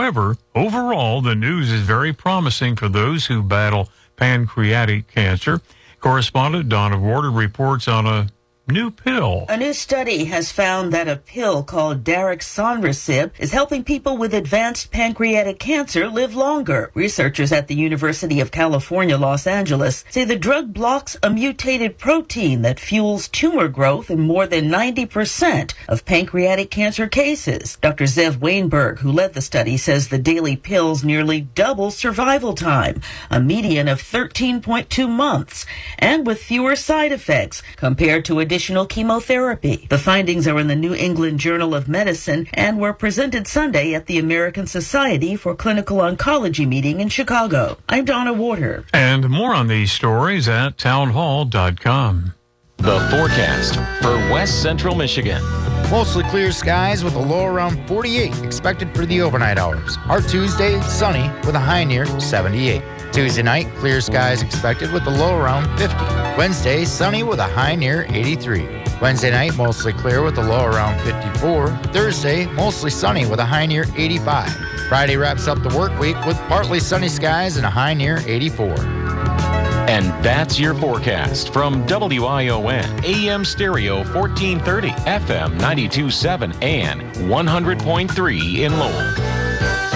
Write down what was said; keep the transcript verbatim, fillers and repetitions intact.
However, overall, the news is very promising for those who battle pancreatic cancer. Correspondent Donna Warder reports on a new pill. A new study has found that a pill called Daraxonrasib is helping people with advanced pancreatic cancer live longer. Researchers at the University of California, Los Angeles, say the drug blocks a mutated protein that fuels tumor growth in more than ninety percent of pancreatic cancer cases. Doctor Zev Weinberg, who led the study, says the daily pills nearly double survival time, a median of thirteen point two months, and with fewer side effects compared to additional chemotherapy. The findings are in the New England Journal of Medicine and were presented Sunday at the American Society for Clinical Oncology meeting in Chicago. I'm Donna Warder. And more on these stories at townhall dot com. The forecast for West Central Michigan. Mostly clear skies with a low around forty-eight expected for the overnight hours. Our Tuesday, sunny with a high near seventy-eight. Tuesday night, clear skies expected with a low around fifty. Wednesday, sunny with a high near eighty-three. Wednesday night, mostly clear with a low around fifty-four. Thursday, mostly sunny with a high near eighty-five. Friday wraps up the work week with partly sunny skies and a high near eighty-four. And that's your forecast from W I O N, A M Stereo fourteen thirty, F M ninety-two point seven, and one hundred point three in Lowell.